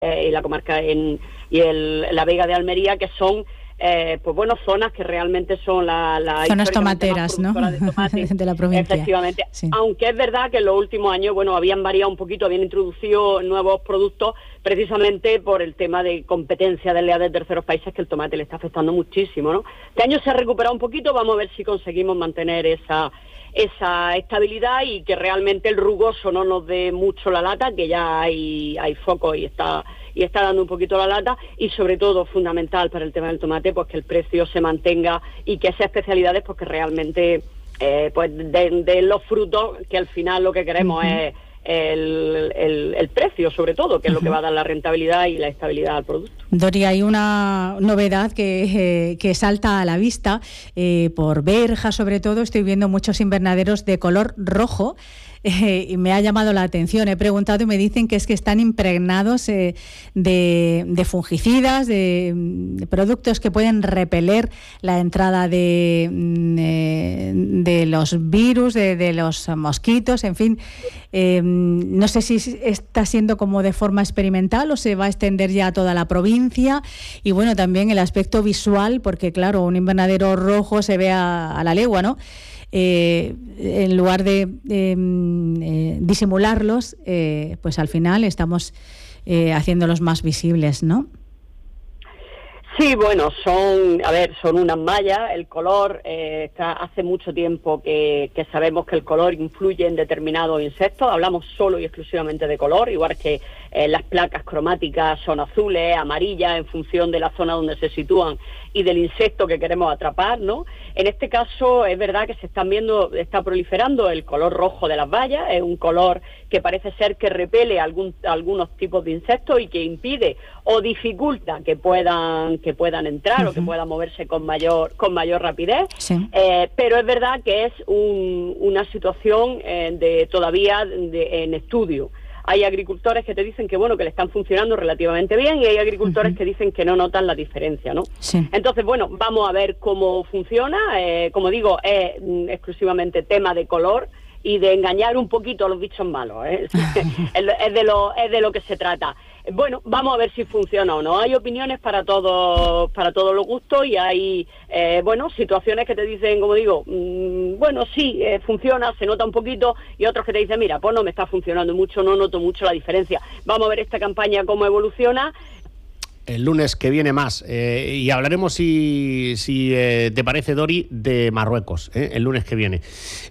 y la comarca la Vega de Almería, que son zonas que realmente son la zonas tomateras, ¿no? De, tomate, de la provincia. Efectivamente. Sí. Aunque es verdad que en los últimos años, habían variado un poquito, habían introducido nuevos productos precisamente por el tema de competencia desleal de terceros países, que el tomate le está afectando muchísimo, ¿no? Este año se ha recuperado un poquito, vamos a ver si conseguimos mantener esa estabilidad y que realmente el rugoso no nos dé mucho la lata, que ya hay foco y está dando un poquito la lata, y sobre todo fundamental para el tema del tomate, pues que el precio se mantenga y que esas especialidades pues que realmente den los frutos, que al final lo que queremos es el precio, sobre todo, que es lo que va a dar la rentabilidad y la estabilidad al producto. Dori, hay una novedad que salta a la vista, por Berja sobre todo, estoy viendo muchos invernaderos de color rojo, y me ha llamado la atención. He preguntado y me dicen que están impregnados de fungicidas, de productos que pueden repeler la entrada de los virus, de los mosquitos, en fin. No sé si está siendo como de forma experimental o se va a extender ya a toda la provincia. Y bueno, también el aspecto visual, porque claro, un invernadero rojo se ve a la legua, ¿no? En lugar de disimularlos, pues al final estamos haciéndolos más visibles, ¿no? Sí, bueno, son unas mallas. El color, hace mucho tiempo que sabemos que el color influye en determinados insectos. Hablamos solo y exclusivamente de color, igual que las placas cromáticas son azules, amarillas, en función de la zona donde se sitúan y del insecto que queremos atrapar, ¿no? En este caso es verdad que está proliferando el color rojo de las bayas. Es un color que parece ser que repele algunos tipos de insectos y que impide o dificulta que puedan entrar o que puedan moverse con mayor rapidez. Sí. Pero es verdad que es una situación todavía en estudio. Hay agricultores que te dicen que le están funcionando relativamente bien, y hay agricultores que dicen que no notan la diferencia, ¿no? Sí. Entonces, vamos a ver cómo funciona. Como digo, es exclusivamente tema de color y de engañar un poquito a los bichos malos, ¿eh? es de lo que se trata. Bueno, vamos a ver si funciona o no. Hay opiniones para todos los gustos, y hay situaciones que te dicen, como digo, sí, funciona, se nota un poquito, y otros que te dicen, mira, pues no me está funcionando mucho, no noto mucho la diferencia. Vamos a ver esta campaña cómo evoluciona. El lunes que viene más, y hablaremos, si te parece, Dori, de Marruecos, el lunes que viene.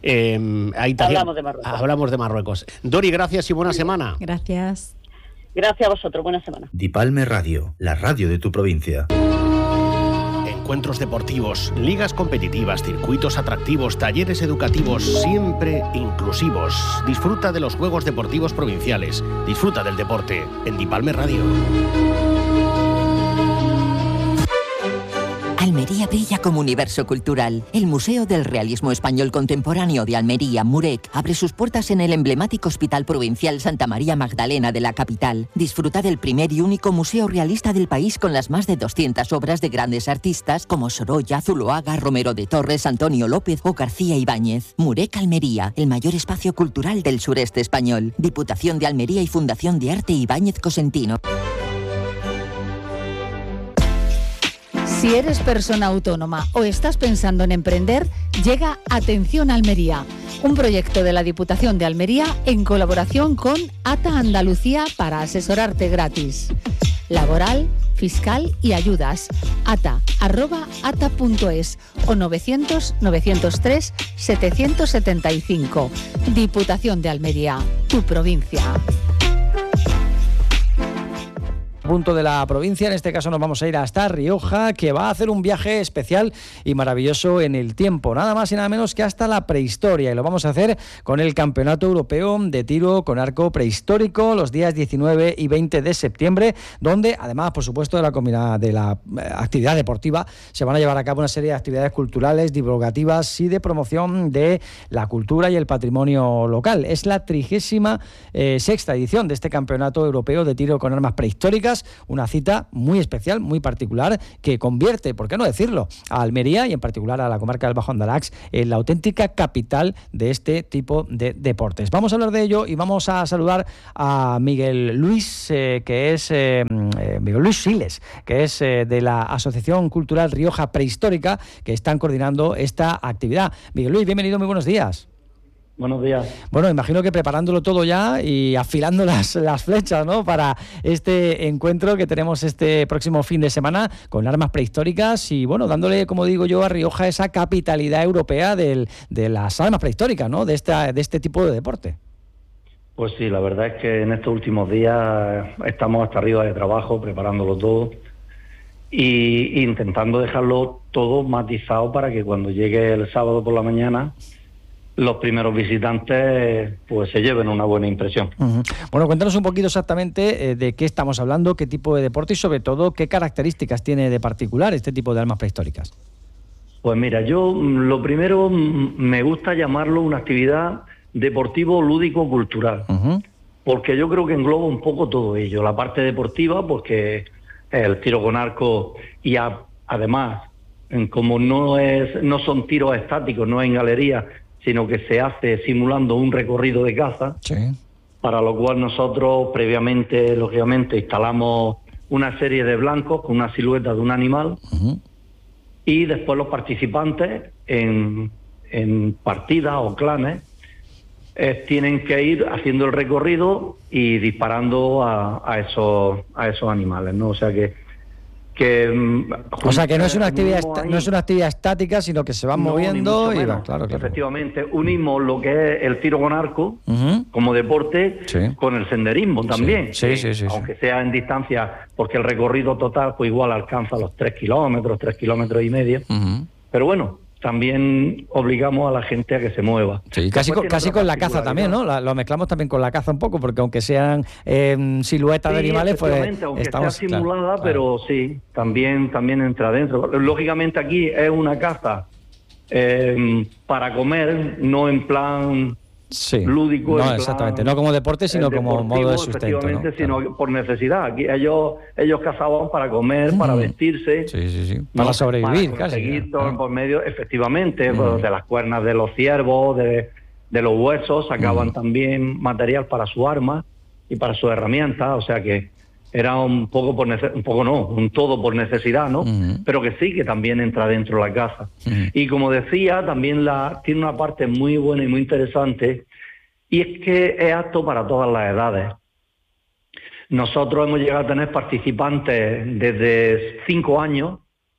Hablamos de Marruecos. Dori, gracias y buena semana. Gracias. Gracias a vosotros, buena semana. Dipalme Radio, la radio de tu provincia. Encuentros deportivos, ligas competitivas, circuitos atractivos, talleres educativos, siempre inclusivos. Disfruta de los Juegos Deportivos Provinciales. Disfruta del deporte en Dipalme Radio. Almería brilla como universo cultural. El Museo del Realismo Español Contemporáneo de Almería, MUREC, abre sus puertas en el emblemático Hospital Provincial Santa María Magdalena de la capital. Disfruta del primer y único museo realista del país, con las más de 200 obras de grandes artistas como Sorolla, Zuloaga, Romero de Torres, Antonio López o García Ibáñez. MUREC Almería, el mayor espacio cultural del sureste español. Diputación de Almería y Fundación de Arte Ibáñez Cosentino. Si eres persona autónoma o estás pensando en emprender, llega Atención Almería, un proyecto de la Diputación de Almería en colaboración con ATA Andalucía para asesorarte gratis. Laboral, fiscal y ayudas. ata@ata.es o 900-903-775. Diputación de Almería, tu provincia. Punto de la provincia, en este caso nos vamos a ir hasta Rioja, que va a hacer un viaje especial y maravilloso en el tiempo, nada más y nada menos que hasta la prehistoria, y lo vamos a hacer con el Campeonato Europeo de Tiro con Arco Prehistórico los días 19 y 20 de septiembre, donde además, por supuesto, de la actividad deportiva, se van a llevar a cabo una serie de actividades culturales, divulgativas y de promoción de la cultura y el patrimonio local. Es la 36ª edición de este Campeonato Europeo de Tiro con Armas Prehistóricas, Prehistóricas, una cita muy especial, muy particular, que convierte, ¿por qué no decirlo?, a Almería y en particular a la comarca del Bajo Andarax en la auténtica capital de este tipo de deportes. Vamos a hablar de ello y vamos a saludar a Miguel Luis, Miguel Luis Siles, que es de la Asociación Cultural Rioja Prehistórica, que están coordinando esta actividad. Miguel Luis, bienvenido, muy buenos días. Buenos días. Bueno, imagino que preparándolo todo ya y afilando las flechas, ¿no?, para este encuentro que tenemos este próximo fin de semana con armas prehistóricas y, bueno, dándole, como digo yo, a Rioja esa capitalidad europea de las armas prehistóricas, ¿no?, de este tipo de deporte. Pues sí, la verdad es que en estos últimos días estamos hasta arriba de trabajo, preparándolo todo y intentando dejarlo todo matizado para que cuando llegue el sábado por la mañana los primeros visitantes pues se lleven una buena impresión. Uh-huh. Bueno, cuéntanos un poquito exactamente de qué estamos hablando, qué tipo de deporte y sobre todo qué características tiene de particular este tipo de armas prehistóricas. Pues mira, yo lo primero me gusta llamarlo una actividad deportivo lúdico cultural, uh-huh, porque yo creo que engloba un poco todo ello, la parte deportiva, porque el tiro con arco y además como no son tiros estáticos, no es en galería, sino que se hace simulando un recorrido de caza, sí, para lo cual nosotros previamente, lógicamente, instalamos una serie de blancos con una silueta de un animal, uh-huh, y después los participantes en partidas o clanes tienen que ir haciendo el recorrido y disparando a esos animales, ¿no? O sea que no es una actividad estática, sino que se van moviendo y van, claro. Efectivamente, unimos lo que es el tiro con arco, uh-huh, como deporte, sí, con el senderismo también. Sí, aunque sea en distancia, porque el recorrido total pues igual alcanza los 3 kilómetros y medio. Uh-huh. Pero bueno, también obligamos a la gente a que se mueva. Sí, casi con la caza también, ¿no? Lo mezclamos también con la caza un poco, porque aunque sean siluetas, sí, de animales, pues aunque sea simulada, claro, pero sí, también entra dentro. Lógicamente aquí es una caza para comer, no en plan, sí, lúdico. No, exactamente, no como deporte, sino como modo de sustento, ¿no? Sino claro, por necesidad. Aquí ellos cazaban para comer, para vestirse. Sí. Para sobrevivir, para conseguir todo por medio, efectivamente, pues, de las cuernas de los ciervos, de los huesos, sacaban también material para su arma y para sus herramientas, o sea que era un todo por necesidad, ¿no? Uh-huh. Pero que sí, que también entra dentro de la caza. Uh-huh. Y como decía, también tiene una parte muy buena y muy interesante, y es que es apto para todas las edades. Nosotros hemos llegado a tener participantes desde 5 años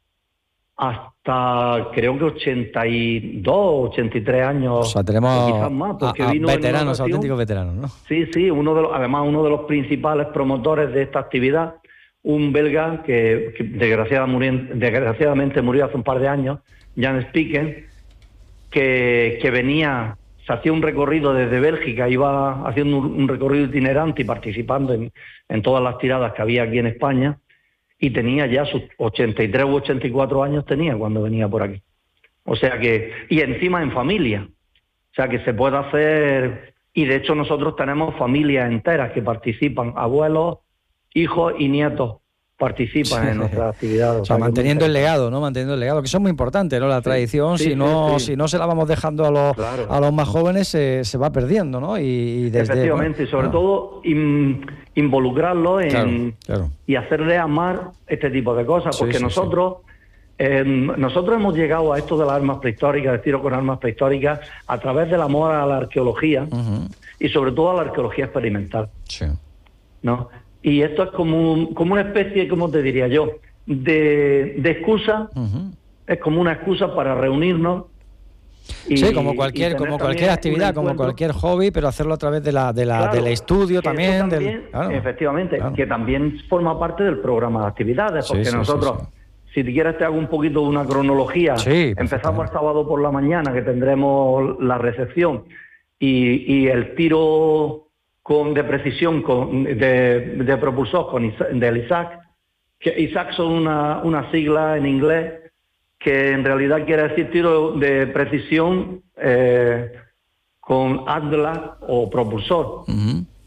hasta creo que 82, 83 años. O sea, tenemos quizás más, porque veteranos, auténticos veteranos, ¿no? Sí, además uno de los principales promotores de esta actividad, un belga que desgraciadamente murió hace un par de años, Jan Spieken, que venía, se hacía un recorrido desde Bélgica, iba haciendo un recorrido itinerante y participando en todas las tiradas que había aquí en España, y tenía ya sus 83 u 84 años tenía cuando venía por aquí. O sea que, y encima en familia, o sea que se puede hacer, y de hecho nosotros tenemos familias enteras que participan, abuelos, hijos y nietos participan en nuestras actividades. O sea, manteniendo el legado, ¿no? Manteniendo el legado, que eso es muy importante, ¿no? La tradición, si no se la vamos dejando a los más jóvenes, se va perdiendo, ¿no? Efectivamente, y sobre todo involucrarlos y hacerle amar este tipo de cosas, porque nosotros hemos llegado a esto de las armas prehistóricas, de tiro con armas prehistóricas, a través del amor a la arqueología, uh-huh, y sobre todo a la arqueología experimental, sí, ¿no? Y esto es como una especie, ¿cómo te diría yo?, de excusa, uh-huh, es como una excusa para reunirnos. Sí, como cualquier actividad, como cualquier hobby, pero hacerlo a través del estudio también. Efectivamente, que también forma parte del programa de actividades, porque nosotros, si te quieres te hago un poquito de una cronología, empezamos el sábado por la mañana, que tendremos la recepción, y el tiro de precisión de propulsor del ISAC, que ISAC son una sigla en inglés que en realidad quiere decir tiro de precisión con ADLA o propulsor. Uh-huh.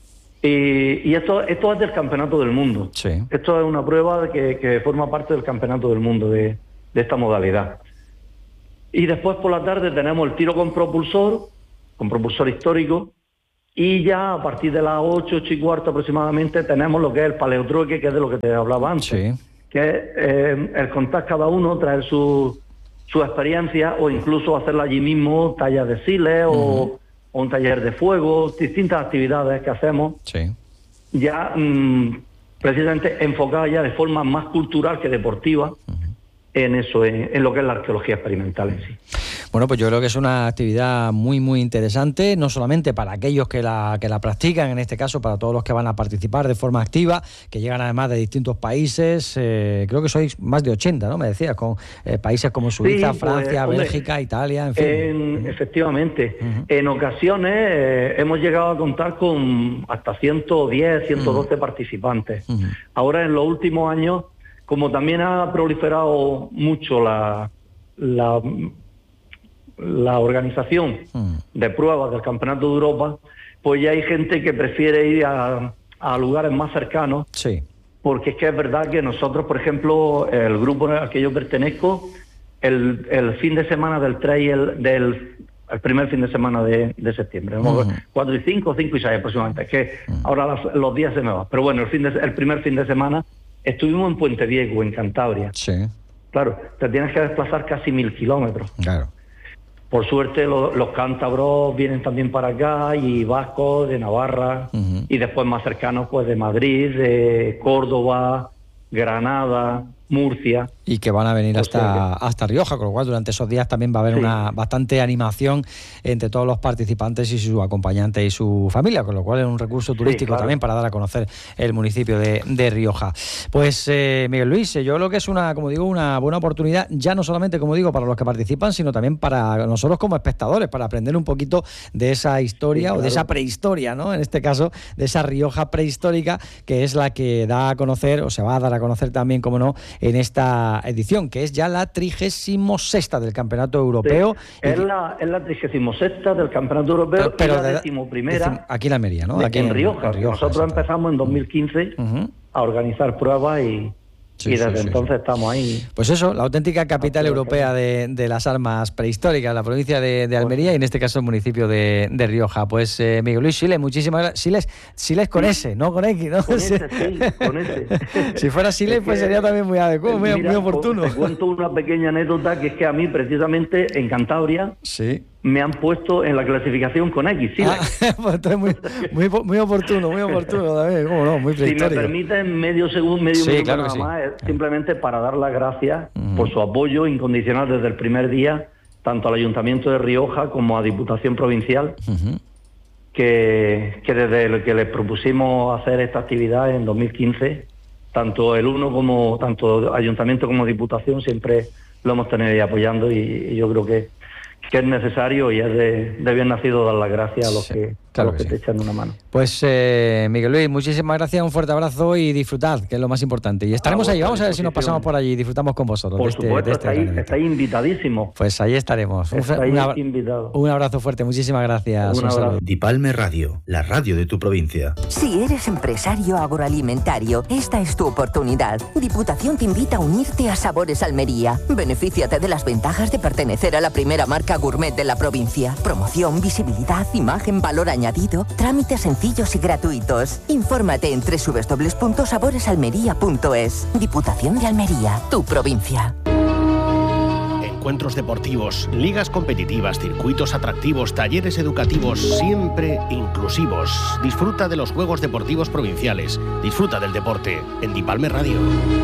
Y esto es del Campeonato del Mundo. Sí. Esto es una prueba que forma parte del Campeonato del Mundo de esta modalidad. Y después por la tarde tenemos el tiro con propulsor histórico, y ya a partir de las 8:15 aproximadamente tenemos lo que es el paleotrueque, que es de lo que te hablaba antes. Sí. Que es el contar cada uno, traer su experiencia, o incluso hacerla allí mismo, tallas de siles o un taller de fuego, distintas actividades que hacemos, ya precisamente enfocadas ya de forma más cultural que deportiva en eso, en lo que es la arqueología experimental en sí. Bueno, pues yo creo que es una actividad muy, muy interesante, no solamente para aquellos que la practican, en este caso para todos los que van a participar de forma activa, que llegan además de distintos países, creo que sois más de 80, ¿no? Me decías, con países como Suiza, Francia, Bélgica, Italia, en fin. Efectivamente. En ocasiones hemos llegado a contar con hasta 110, 112 participantes. Ahora, en los últimos años, como también ha proliferado mucho la organización de pruebas del Campeonato de Europa, pues ya hay gente que prefiere ir a lugares más cercanos, porque es que es verdad que nosotros, por ejemplo, el grupo al que yo pertenezco, el fin de semana del trail, el primer fin de semana de septiembre, 4 y 5, 5 y 6 aproximadamente, es que ahora los días se me van, pero bueno, el primer fin de semana estuvimos en Puente Viejo, en Cantabria. Claro, te tienes que desplazar casi 1000 kilómetros. Claro. Por suerte los cántabros vienen también para acá, y vascos de Navarra, y después más cercanos pues de Madrid, de Córdoba, Granada, Murcia. Y que van a venir hasta Rioja, con lo cual durante esos días también va a haber una bastante animación entre todos los participantes y sus acompañantes y su familia, con lo cual es un recurso turístico también para dar a conocer el municipio de Rioja. Pues Miguel Luis, yo creo que es una buena oportunidad, ya no solamente, como digo, para los que participan, sino también para nosotros como espectadores, para aprender un poquito de esa historia o de esa prehistoria, ¿no? En este caso, de esa Rioja prehistórica, que es la que da a conocer, o se va a dar a conocer también, como no, en esta edición, que es ya la 36ª del Campeonato Europeo. Sí, es la 36ª del Campeonato Europeo, pero la 11ª aquí en Almería, ¿no? Aquí en Rioja. Nosotros empezamos en 2015 a organizar pruebas y desde entonces estamos ahí. Pues eso, la auténtica capital europea de las armas prehistóricas, la provincia de Almería y en este caso el municipio de Rioja. Pues Miguel Luis Siles, muchísimas gracias. Siles con S, no con X, ¿no? Con S. Si fuera Siles, pues sería también muy adecuado, muy oportuno. Te cuento una pequeña anécdota, que es que a mí precisamente en Cantabria me han puesto en la clasificación con X, Siles. Pues esto es muy oportuno también, ¿cómo no? Muy prehistórico. Si me permiten medio minuto claro nada más, simplemente para dar las gracias por su apoyo incondicional desde el primer día, tanto al Ayuntamiento de Rioja como a Diputación Provincial, que desde el que les propusimos hacer esta actividad en 2015, tanto Ayuntamiento como Diputación siempre lo hemos tenido ahí apoyando, y yo creo que es necesario y es de bien nacido dar las gracias a los que te echan una mano. Pues Miguel Luis, muchísimas gracias, un fuerte abrazo y disfrutad, que es lo más importante. Y estaremos allí, vamos a ver si nos pasamos por allí y disfrutamos con vosotros. Por supuesto, estáis invitadísimos. Pues ahí estaremos. Un abrazo fuerte, muchísimas gracias. Un abrazo. Dipalme Radio, la radio de tu provincia. Si eres empresario agroalimentario, esta es tu oportunidad. Diputación te invita a unirte a Sabores Almería. Benefíciate de las ventajas de pertenecer a la primera marca gourmet de la provincia. Promoción, visibilidad, imagen, valor añadido, trámites sencillos y gratuitos. Infórmate en www.saboresalmería.es. Diputación de Almería, tu provincia. Encuentros deportivos, ligas competitivas, circuitos atractivos, talleres educativos, siempre inclusivos. Disfruta de los Juegos Deportivos Provinciales. Disfruta del deporte en Dipalme Radio.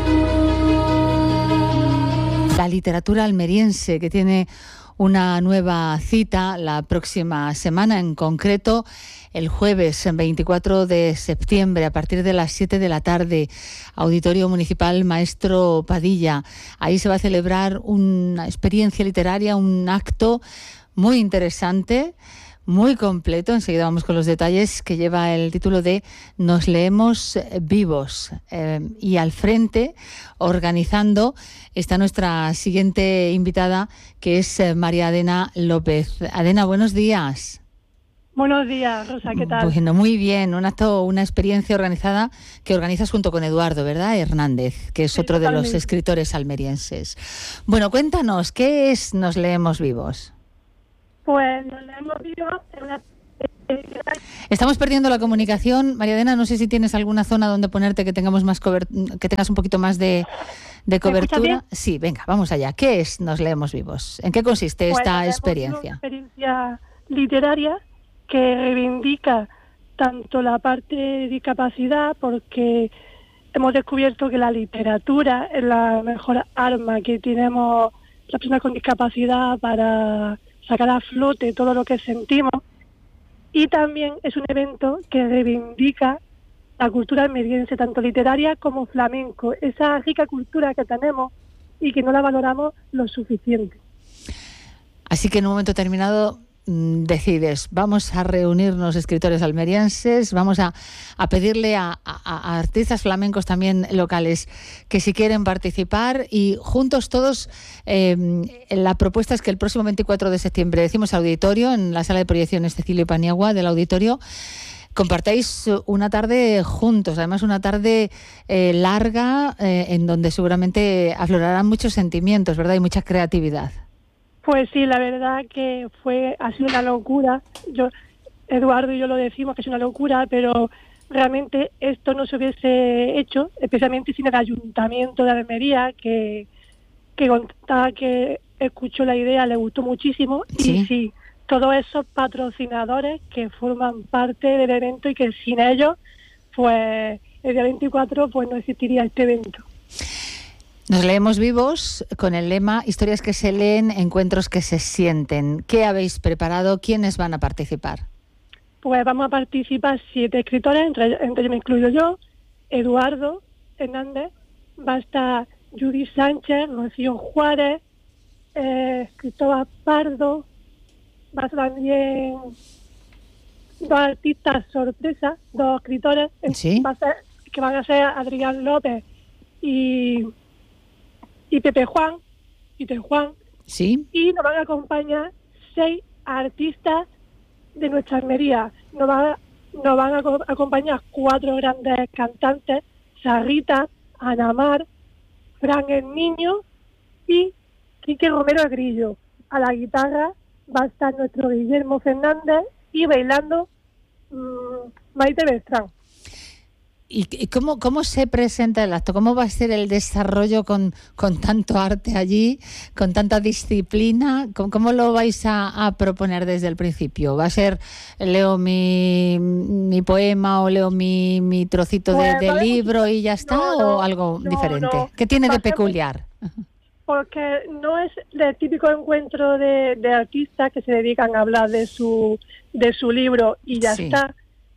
La literatura almeriense, que tiene una nueva cita la próxima semana, en concreto el jueves 24 de septiembre a partir de las 7 de la tarde, Auditorio Municipal Maestro Padilla. Ahí se va a celebrar una experiencia literaria, un acto muy interesante, muy completo, enseguida vamos con los detalles, que lleva el título de Nos leemos vivos. Y al frente, organizando, está nuestra siguiente invitada, que es María Adena López. Adena, buenos días. Buenos días, Rosa, ¿qué tal? Bueno, muy bien, una experiencia organizada que organizas junto con Eduardo, ¿verdad? Hernández, que es otro totalmente de los escritores almerienses. Bueno, cuéntanos, ¿qué es Nos Leemos Vivos? Pues Nos Leemos Vivos es una... Estamos perdiendo la comunicación. María Elena, no sé si tienes alguna zona donde ponerte que tengamos más que tengas un poquito más de cobertura. Sí, venga, vamos allá. ¿Qué es Nos Leemos Vivos? ¿En qué consiste esta experiencia? Una experiencia literaria que reivindica tanto la parte de discapacidad, porque hemos descubierto que la literatura es la mejor arma que tenemos las personas con discapacidad para sacar a flote todo lo que sentimos. Y también es un evento que reivindica la cultura almeriense, tanto literaria como flamenco, esa rica cultura que tenemos y que no la valoramos lo suficiente. Así que en un momento determinado decides, vamos a reunirnos escritores almerienses, vamos a pedirle a artistas flamencos también locales que si quieren participar, y juntos todos, la propuesta es que el próximo 24 de septiembre, decimos auditorio, en la sala de proyecciones Cecilio Paniagua del auditorio, compartáis una tarde juntos, además una tarde larga, en donde seguramente aflorarán muchos sentimientos, ¿verdad? Y mucha creatividad. Pues sí, la verdad que ha sido una locura. Eduardo y yo lo decimos que es una locura, pero realmente esto no se hubiese hecho, especialmente sin el Ayuntamiento de Almería, que contaba que escuchó la idea, le gustó muchísimo. ¿Sí? Y sí, todos esos patrocinadores que forman parte del evento y que sin ellos, pues el día 24 pues no existiría este evento. Nos leemos vivos con el lema Historias que se leen, encuentros que se sienten. ¿Qué habéis preparado? ¿Quiénes van a participar? Pues vamos a participar 7 escritores, entre ellos me incluyo yo, Eduardo Hernández, va a estar Judy Sánchez, Rocío Juárez, Cristóbal Pardo, va a estar también 2 artistas sorpresas, 2 escritores, ¿sí? Que van a ser Adrián López y Peter Juan, ¿sí? Y nos van a acompañar 6 artistas de nuestra Almería. Nos van a acompañar 4 grandes cantantes, Sarrita, Ana Mar, Fran el Niño y Quique Romero el Grillo. A la guitarra va a estar nuestro Guillermo Fernández y bailando Maite Beltrán. ¿Y cómo se presenta el acto? ¿Cómo va a ser el desarrollo con tanto arte allí, con tanta disciplina? ¿Cómo lo vais a proponer desde el principio? ¿Va a ser leo mi poema o leo mi trocito de libro y ya está? ¿O algo diferente? No. ¿Qué tiene de peculiar? Porque no es el típico encuentro de artistas que se dedican a hablar de su libro y ya está.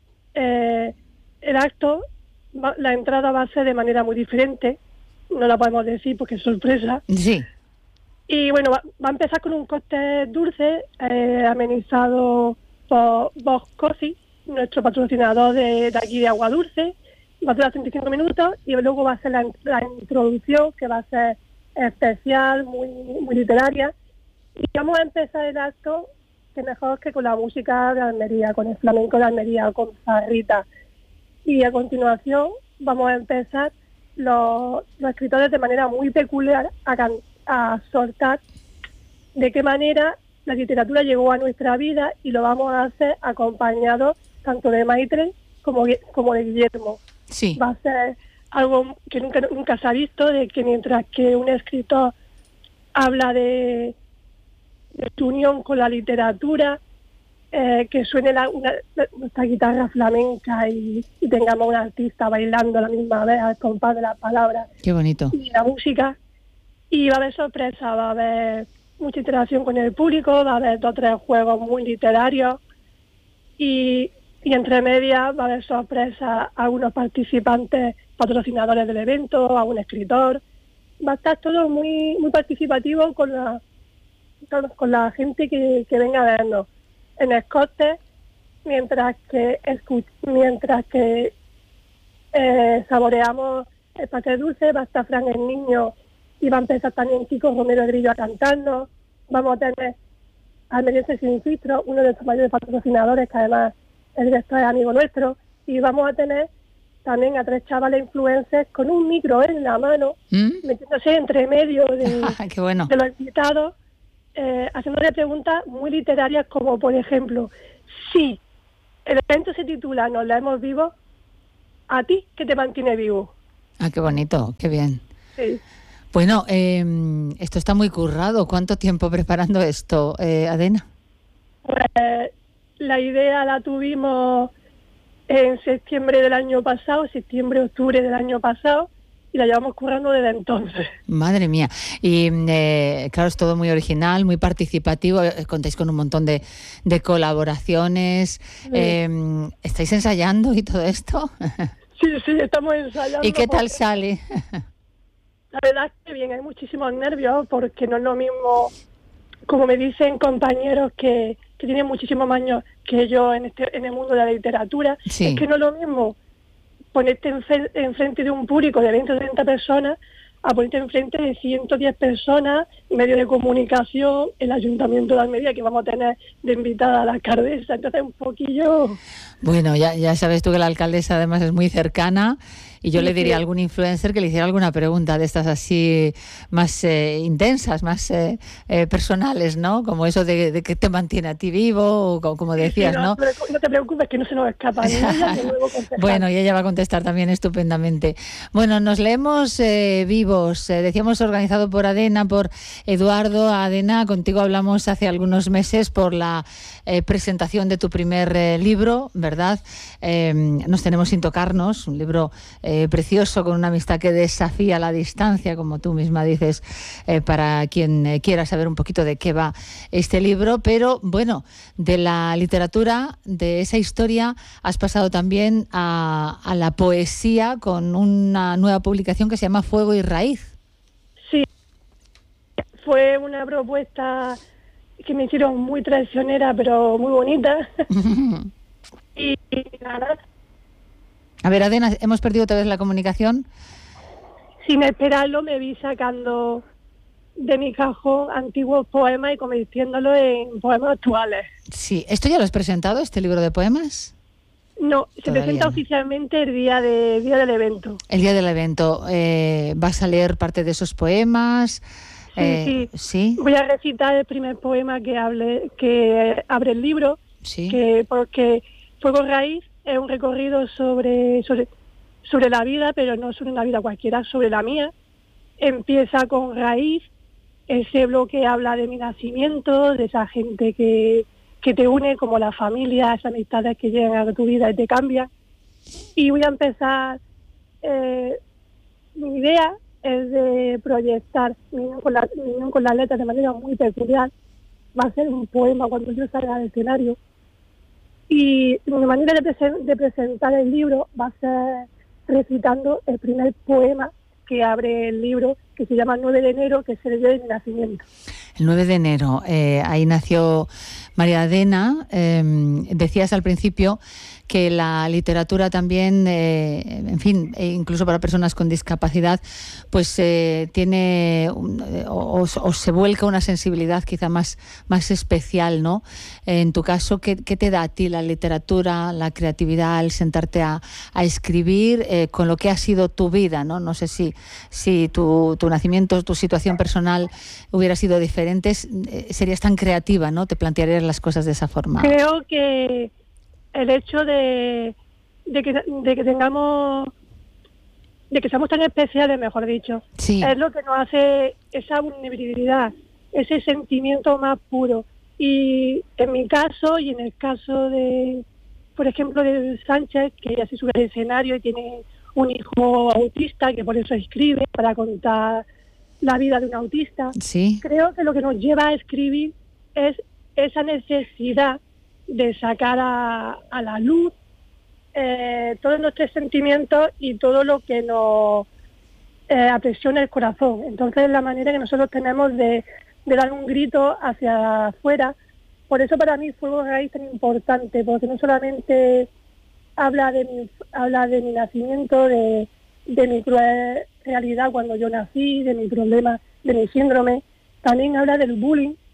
El acto, la entrada va a ser de manera muy diferente, no la podemos decir porque es sorpresa. Sí. Y bueno, va a empezar con un cóctel dulce, amenizado por Bosch Coffee, nuestro patrocinador de aquí de Agua Dulce. Va a durar 35 minutos y luego va a ser la introducción, que va a ser especial, muy, muy literaria. Y vamos a empezar el acto, que mejor que con la música de Almería, con el flamenco de Almería, con Sarrita. Y a continuación vamos a empezar los escritores de manera muy peculiar a soltar de qué manera la literatura llegó a nuestra vida, y lo vamos a hacer acompañados tanto de Maite como de Guillermo. Sí. Va a ser algo que nunca se ha visto, de que mientras que un escritor habla de su unión con la literatura, que suene nuestra guitarra flamenca y tengamos un artista bailando a la misma vez al compás de las palabras. Qué bonito. Y la música. Y va a haber sorpresa, va a haber mucha interacción con el público, va a haber 2 o 3 juegos muy literarios y entre medias va a haber sorpresa a algunos participantes patrocinadores del evento, a un escritor. Va a estar todo muy, muy participativo con la gente que venga a vernos. En Escote, mientras que saboreamos el pastel dulce, va a estar Fran el Niño y va a empezar también Kiko Romero Grillo a cantarnos. Vamos a tener Almeriense Sin Filtro, uno de nuestros mayores patrocinadores, que además el director es amigo nuestro, y vamos a tener también a 3 chavales influencers con un micro en la mano, metiéndose entre medio Qué bueno. de los invitados, haciéndole preguntas muy literarias, como por ejemplo, si el evento se titula Nos leemos vivos, ¿a ti qué te mantiene vivo? Ah, qué bonito, qué bien. Sí. Bueno, esto está muy currado. ¿Cuánto tiempo preparando esto, Adena? Pues la idea la tuvimos en septiembre del año pasado, octubre del año pasado, y la llevamos currando desde entonces. Madre mía. Y claro, es todo muy original, muy participativo. Contáis con un montón de colaboraciones. Sí. ¿Estáis ensayando y todo esto? Sí, estamos ensayando. ¿Y qué tal sale? La verdad es que bien, hay muchísimos nervios porque no es lo mismo, como me dicen compañeros que tienen muchísimos más años que yo en el mundo de la literatura, sí. Es que no es lo mismo ponerte enfrente de un público de 20 o 30 personas a ponerte enfrente de 110 personas, medios de comunicación, el Ayuntamiento de Almería, que vamos a tener de invitada a la alcaldesa. Entonces, un poquillo... Bueno, ya sabes tú que la alcaldesa además es muy cercana, y yo le diría a algún influencer que le hiciera alguna pregunta de estas así más intensas, más personales, ¿no? Como eso de qué te mantiene a ti vivo, o como decías, ¿no? No te preocupes, que no se nos escapa. Bueno, y ella va a contestar también estupendamente. Bueno, nos leemos vivos. Decíamos organizado por Adena, por Eduardo. Adena, contigo hablamos hace algunos meses por la presentación de tu primer libro, ¿verdad? Nos tenemos sin tocarnos, un libro precioso, con una amistad que desafía la distancia, como tú misma dices, para quien quiera saber un poquito de qué va este libro. Pero bueno, de la literatura, de esa historia, has pasado también a la poesía con una nueva publicación que se llama Fuego y Raíz. Sí, fue una propuesta que me hicieron muy traicionera, pero muy bonita. Y nada. A ver, Adena, hemos perdido otra vez la comunicación. Sin esperarlo, me vi sacando de mi cajón antiguos poemas y convirtiéndolos en poemas actuales. Sí, ¿esto ya lo has presentado, este libro de poemas? No, se presenta oficialmente el día del evento. El día del evento. ¿Vas a leer parte de esos poemas? Sí. Voy a recitar el primer poema que abre el libro, sí. Porque Fuego Raíz es un recorrido sobre la vida, pero no sobre una vida cualquiera, sobre la mía. Empieza con Raíz, ese bloque habla de mi nacimiento, de esa gente que te une, como la familia, esas amistades que llegan a tu vida y te cambian. Y voy a empezar, mi idea es de proyectar mi unión con las letras de manera muy peculiar. Va a ser un poema cuando yo salga del escenario. Y mi manera de presentar el libro va a ser recitando el primer poema que abre el libro, que se llama 9 de enero, que es el día de mi nacimiento. El 9 de enero, ahí nació María Adena. Decías al principio que la literatura también, en fin, incluso para personas con discapacidad, pues tiene o se vuelca una sensibilidad quizá más especial, ¿no? En tu caso, ¿qué te da a ti la literatura, la creatividad, al sentarte a escribir con lo que ha sido tu vida, ¿no? No sé si tu nacimiento, tu situación personal hubiera sido diferente, serías tan creativa, ¿no? Te plantearías las cosas de esa forma. Creo que el hecho de que tengamos, de que seamos tan especiales, mejor dicho, sí. Es lo que nos hace esa vulnerabilidad, ese sentimiento más puro. Y en mi caso, y en el caso de, por ejemplo, de Sánchez, que ella se sube al escenario y tiene un hijo autista, que por eso escribe, para contar la vida de un autista. Sí. Creo que lo que nos lleva a escribir es esa necesidad de sacar a la luz todos nuestros sentimientos y todo lo que nos apresiona el corazón. Entonces, la manera que nosotros tenemos de dar un grito hacia afuera. Por eso para mí Fuego Raíz es tan importante, porque no solamente habla de mi nacimiento, de mi cruel realidad cuando yo nací, de mi problema, de mi síndrome, también habla del bullying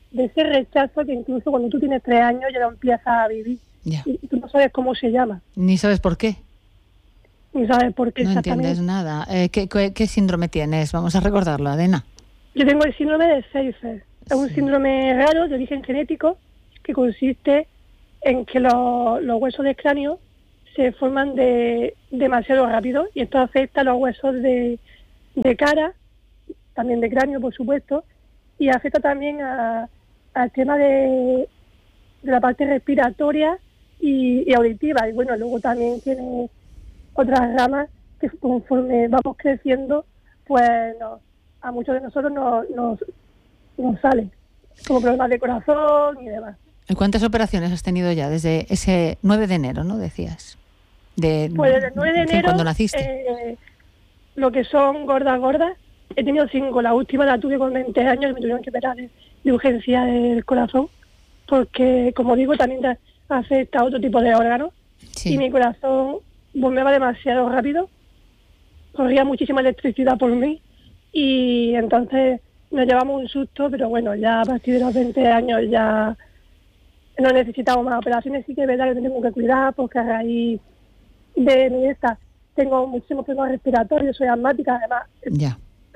ese rechazo que incluso cuando tú tienes 3 años ya lo empiezas a vivir. Ya. Y tú no sabes cómo se llama. Ni sabes por qué. Ni sabes por qué No exactamente. entiendes nada. ¿Qué síndrome tienes? Vamos a recordarlo, Adena. Yo tengo el síndrome de Seifer. Es un síndrome raro de origen genético que consiste en que los huesos del cráneo se forman demasiado rápido y esto afecta a los huesos de cara, también de cráneo, por supuesto, y afecta también al tema de la parte respiratoria y auditiva. Y bueno, luego también tiene otras ramas que conforme vamos creciendo, pues a muchos de nosotros nos salen, como problemas de corazón y demás. ¿Y cuántas operaciones has tenido ya desde ese 9 de enero, no decías? Pues desde el 9 de enero, cuando naciste. Lo que son gordas, he tenido 5. La última la tuve con 20 años y me tuvieron que operar de urgencia del corazón, porque, como digo, también afecta a otro tipo de órganos. Sí. Y mi corazón bombeaba demasiado rápido, corría muchísima electricidad por mí, y entonces nos llevamos un susto, pero bueno, ya a partir de los 20 años ya no necesitamos más operaciones. Sí que es verdad que tenemos que cuidar, porque a raíz de mi tengo muchísimos problemas respiratorios, soy asmática, además Ya.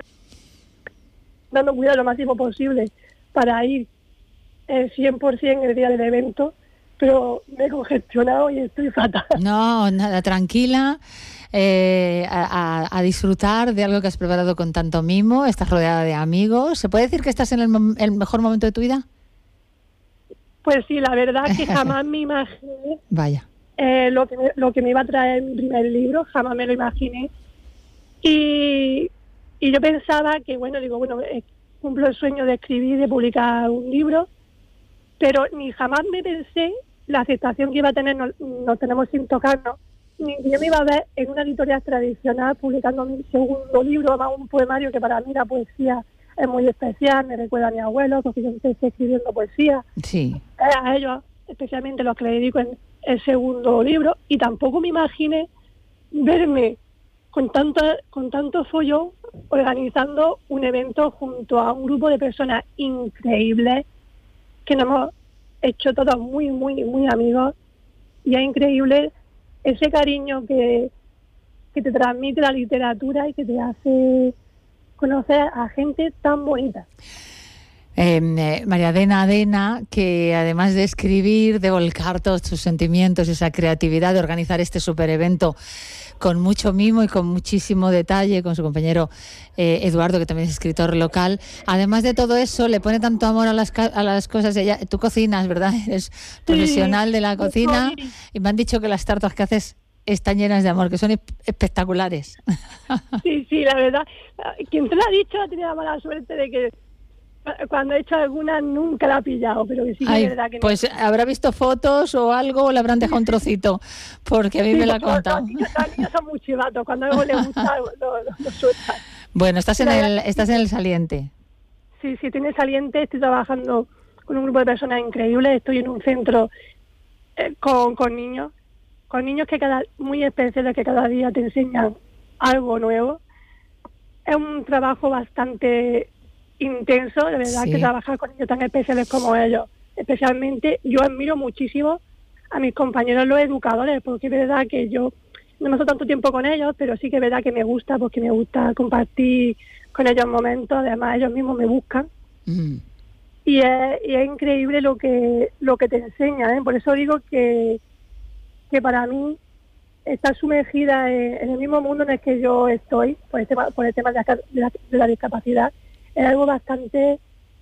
dando cuidado lo máximo posible para ir 100% el día del evento, pero me he congestionado y estoy fatal. No, nada, tranquila, a disfrutar de algo que has preparado con tanto mimo, estás rodeada de amigos. ¿Se puede decir que estás en el mejor momento de tu vida? Pues sí, la verdad que jamás me imaginé Vaya. lo que me iba a traer mi primer libro, jamás me lo imaginé. Y yo pensaba que, cumplo el sueño de escribir, de publicar un libro, pero ni jamás me pensé la aceptación que iba a tener, nos tenemos sin tocarnos, ni que yo me iba a ver en una editorial tradicional publicando mi segundo libro, más un poemario que para mí la poesía es muy especial, me recuerda a mi abuelo, porque yo empecé escribiendo poesía. Sí. A ellos, especialmente los que le dedico en el segundo libro, y tampoco me imaginé verme con tanto follón organizando un evento junto a un grupo de personas increíbles que nos hemos hecho todos muy, muy, muy amigos, y es increíble ese cariño que te transmite la literatura y que te hace conocer a gente tan bonita. María Adena, que además de escribir, de volcar todos tus sentimientos, esa creatividad de organizar este super evento con mucho mimo y con muchísimo detalle, con su compañero Eduardo, que también es escritor local. Además de todo eso, le pone tanto amor a las cosas. Tú cocinas, ¿verdad? Eres profesional de la cocina, y me han dicho que las tartas que haces están llenas de amor, que son espectaculares. Sí, la verdad. Quien te lo ha dicho ha tenido la mala suerte de que cuando he hecho alguna nunca la ha pillado, pero que sí que es verdad que pues no. Habrá visto fotos o algo, o le habrán dejado un trocito, porque a mí me lo ha contado. Los niños son muy chivatos, cuando algo les gusta lo sueltan. Bueno, estás en el Saliente. Sí, tiene Saliente, estoy trabajando con un grupo de personas increíbles, estoy en un centro con niños que muy especiales, que cada día te enseñan algo nuevo. Es un trabajo bastante intenso, de verdad, que trabajar con niños tan especiales como ellos. Especialmente, yo admiro muchísimo a mis compañeros los educadores, porque es verdad que yo no me paso tanto tiempo con ellos, pero sí que es verdad que me gusta, porque me gusta compartir con ellos momentos, además ellos mismos me buscan. Y es increíble lo que te enseña, ¿eh? Por eso digo que para mí estar sumergida en el mismo mundo en el que yo estoy, por el tema de la discapacidad, es algo bastante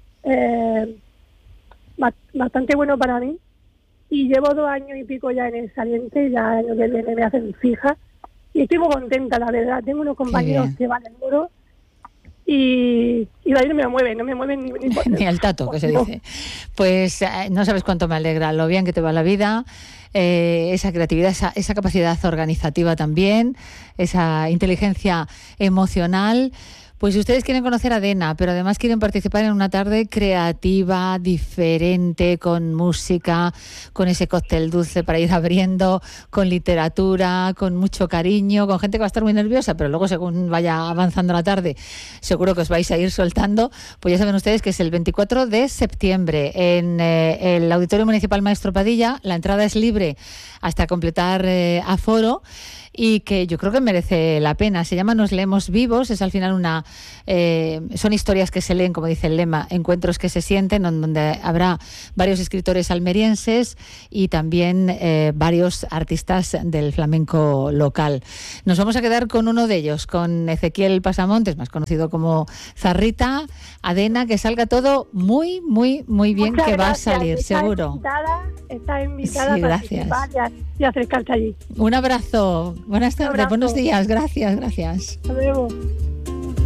bueno para mí, y llevo 2 años y pico ya en el Saliente, ya el año que viene me hacen fija, y estoy muy contenta, la verdad. Tengo unos compañeros que valen oro, y de ahí no me mueven ni el tato, que se dice. Pues no sabes cuánto me alegra lo bien que te va la vida, esa creatividad, esa capacidad organizativa también, esa inteligencia emocional. Pues si ustedes quieren conocer a Adena, pero además quieren participar en una tarde creativa, diferente, con música, con ese cóctel dulce para ir abriendo, con literatura, con mucho cariño, con gente que va a estar muy nerviosa, pero luego según vaya avanzando la tarde, seguro que os vais a ir soltando, pues ya saben ustedes que es el 24 de septiembre en el Auditorio Municipal Maestro Padilla. La entrada es libre hasta completar aforo, y que yo creo que merece la pena. Se llama Nos leemos vivos, es al final son historias que se leen, como dice el lema, encuentros que se sienten, donde habrá varios escritores almerienses y también varios artistas del flamenco local. Nos vamos a quedar con uno de ellos, con Ezequiel Pasamontes, más conocido como Zarrita. Adena, que salga todo muy, muy, muy bien. Muchas que gracias. Va a salir, seguro. Está invitada sí, a participar y acercarte allí. Un abrazo. Buenas tardes, buenos días. Gracias. Hasta luego.